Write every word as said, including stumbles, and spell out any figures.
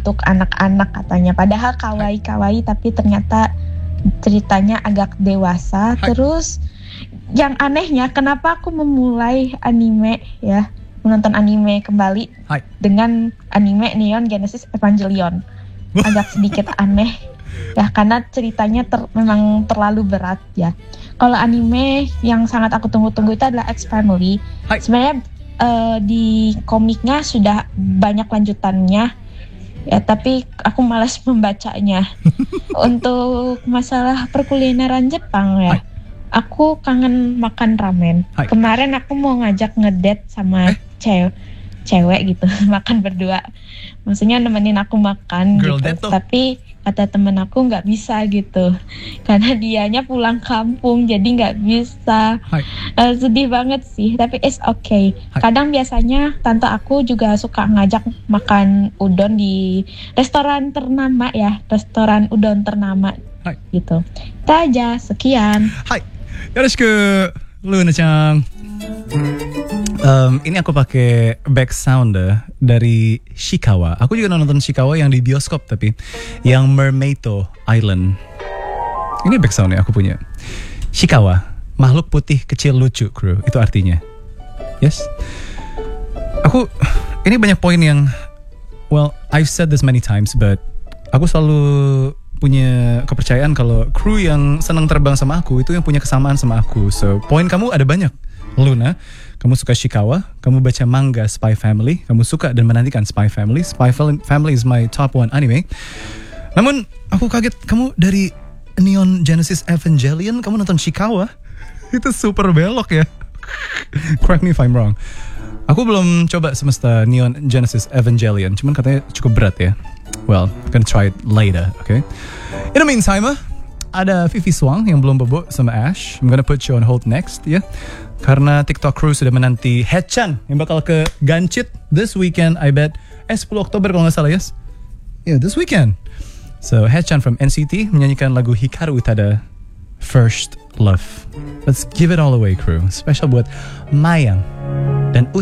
untuk anak-anak katanya. Padahal kawaii-kawaii tapi ternyata ceritanya agak dewasa. Hai. Terus yang anehnya kenapa aku memulai anime ya, menonton anime kembali Hai. dengan anime Neon Genesis Evangelion. Agak sedikit aneh ya karena ceritanya ter, memang terlalu berat ya. Kalau anime yang sangat aku tunggu-tunggu itu adalah X Family. Hai. Sebenarnya uh, di komiknya sudah banyak lanjutannya ya, tapi aku malas membacanya. Untuk masalah perkulineran Jepang ya, Hai. aku kangen makan ramen. Hai. Kemarin aku mau ngajak ngedate sama Eh? cewek cewek gitu makan berdua, maksudnya nemenin aku makan. Girl gitu date tuh. Tapi kata temen aku nggak bisa gitu karena dianya pulang kampung jadi nggak bisa. Hai. Uh, sedih banget sih, tapi it's okay. Hai. Kadang biasanya tante aku juga suka ngajak makan udon di restoran ternama ya, restoran udon ternama. Hai. Gitu. Itu aja, sekian. Hai, yoroshiku, Luna-chan. Um, ini aku pakai back sounder dari Shikawa. Aku juga nonton Shikawa yang di bioskop tapi yang Mermaito Island. Ini back soundnya aku punya. Shikawa, makhluk putih kecil lucu, kru. Itu artinya. Yes. Aku ini banyak poin yang, well, I've said this many times, but aku selalu punya kepercayaan kalau kru yang senang terbang sama aku itu yang punya kesamaan sama aku. So, poin kamu ada banyak. Luna, kamu suka Shikawa, kamu baca manga Spy Family, kamu suka dan menantikan Spy Family. Spy Family is my top one anime. Namun, aku kaget kamu dari Neon Genesis Evangelion, kamu nonton Shikawa. Itu super belok ya. Correct me if I'm wrong. Aku belum coba semesta Neon Genesis Evangelion, cuman katanya cukup berat ya. Well, gonna try it later, okay? In the meantime, ada Vivi Swang yang belum bobo sama Ash. I'm gonna put you on hold next, ya. Karena TikTok crew sudah menanti Haechan yang bakal ke Ganchit this weekend, I bet. Eh, sepuluh Oktober kalau nggak salah, yes? Yeah, this weekend. So, Haechan from N C T menyanyikan lagu Hikaru Utada, First Love. Let's give it all away, crew. Special buat Mayang dan